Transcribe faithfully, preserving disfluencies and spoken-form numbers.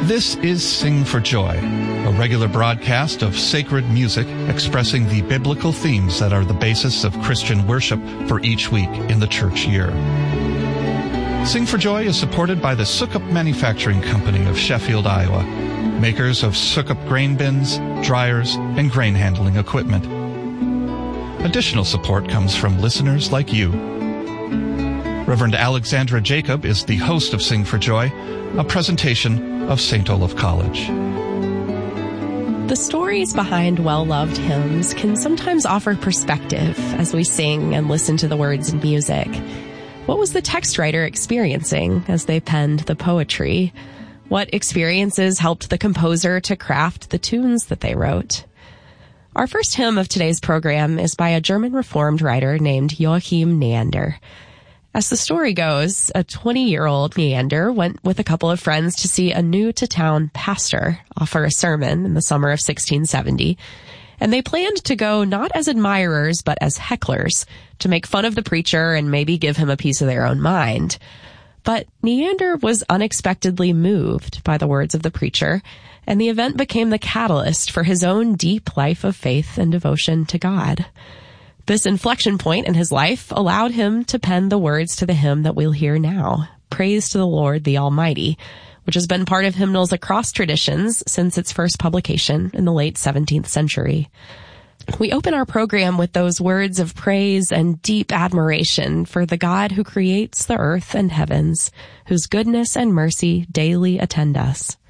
This is Sing for Joy, a regular broadcast of sacred music expressing the biblical themes that are the basis of Christian worship for each week in the church year. Sing for Joy is supported by the Sukup Manufacturing Company of Sheffield, Iowa, makers of Sukup grain bins, dryers, and grain handling equipment. Additional support comes from listeners like you. Reverend Alexandra Jacob is the host of Sing for Joy, a presentation of Saint Olaf College. The stories behind well-loved hymns can sometimes offer perspective as we sing and listen to the words and music. What was the text writer experiencing as they penned the poetry? What experiences helped the composer to craft the tunes that they wrote? Our first hymn of today's program is by a German Reformed writer named Joachim Neander. As the story goes, a twenty-year-old Neander went with a couple of friends to see a new-to-town pastor offer a sermon in the summer of sixteen seventy, and they planned to go not as admirers but as hecklers, to make fun of the preacher and maybe give him a piece of their own mind. But Neander was unexpectedly moved by the words of the preacher, and the event became the catalyst for his own deep life of faith and devotion to God. This inflection point in his life allowed him to pen the words to the hymn that we'll hear now, Praise to the Lord the Almighty, which has been part of hymnals across traditions since its first publication in the late seventeenth century. We open our program with those words of praise and deep admiration for the God who creates the earth and heavens, whose goodness and mercy daily attend us.